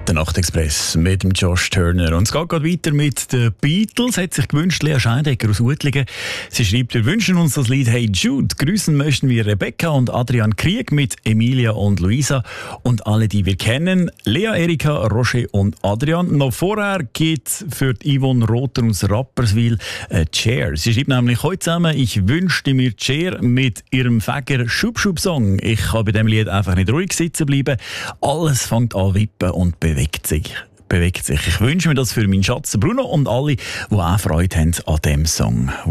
Der Nachtexpress mit dem Josh Turner. Und es geht gerade weiter mit den Beatles. Hat sich gewünscht, Lea Scheidegger aus Uetlingen. Sie schreibt, wir wünschen uns das Lied Hey Jude. Grüßen möchten wir Rebecca und Adrian Krieg mit Emilia und Luisa und alle, die wir kennen. Lea, Erika, Roger und Adrian. Noch vorher geht für die Yvonne Rother aus Rapperswil Cher. Sie schreibt nämlich heute zusammen, ich wünschte mir Cher mit ihrem Fäger Schub-Schub-Song. Ich kann bei diesem Lied einfach nicht ruhig sitzen bleiben. Alles fängt an wippen und bewegt sich. Ich wünsche mir das für meinen Schatz Bruno und alle, die auch Freude haben an diesem Song.